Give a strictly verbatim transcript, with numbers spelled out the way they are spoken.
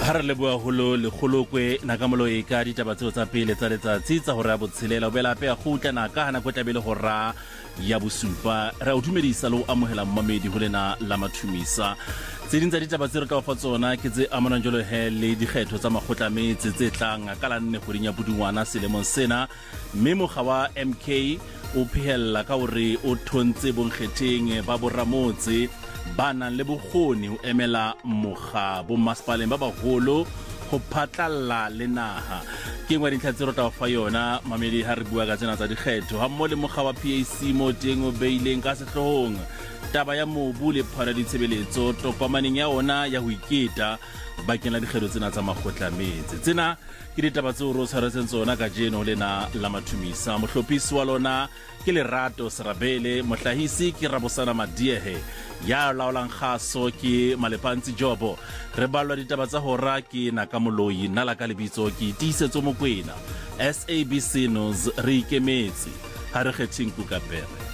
ha re leboa holo le kgolokwe nakamolo e ka ditaba tseo tsa pele tsa letsatsi tsa hore ya botshelela o bela pe a khutla na ka hana kwetabele hora ya bosupa ra o dumedisa le o amohela mmamedi ho lena la mathumisa tse ding tsa ditaba tse re ka fa tsona ke tse amanang jolo he le dikgetho tsa makgotla metse tse tlang ka la nne kgoding ya Pudungwana selemong sena mme mogga wa M K o phehella ka hore o thontse bonkgetheng ba boramotse ba nang le bokgoni ho emela mogga bo masepaleng ba baholo go phatlalla le naha ke ngwa dintlha tse re tla fa yona mamedi ha re bua ka tsena tsa dikgetho ha mmo le mogga wa P A C mo teng o beileng ka sehlohong taba ya mobu le phara ditshebeletso tokomaneng ya ona ya ho iketa bakeng la dikgetho tsena tsa makgotla metse tsena ke ditaba tseo re tshwaretseng tsona ka jeno lena la mathumisa mohlophisi wa lona ke Lerato Serabele mohlahisi ke Rabosana Madiehe ya laolang kgaso ke Malepantsi Jobo re balwa ditaba tsa hora ke Nakamoloi nna la ka lebitso ke Tiisetso Mokwena S A B C News re ikemetse ha re kgetheng Kukapere.